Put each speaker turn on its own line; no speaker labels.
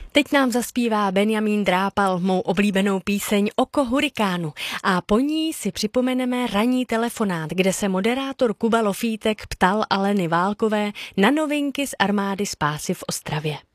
Teď nám zaspívá Benjamín Drápal mou oblíbenou píseň Oko hurikánu a po ní si připomeneme ranní telefonát, kde se moderátor Kuba Lofítek ptal Aleny Válkové na novinky z Armády spásy v Ostravě.